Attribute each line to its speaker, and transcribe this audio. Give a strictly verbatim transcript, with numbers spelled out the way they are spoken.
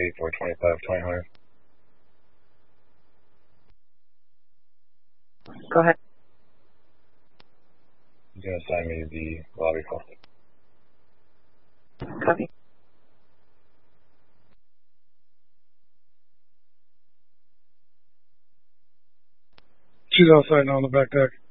Speaker 1: eight four twenty-five twenty hundred.
Speaker 2: Go ahead.
Speaker 1: He's going to assign me the lobby call.
Speaker 2: Copy.
Speaker 3: She's outside now on the back deck.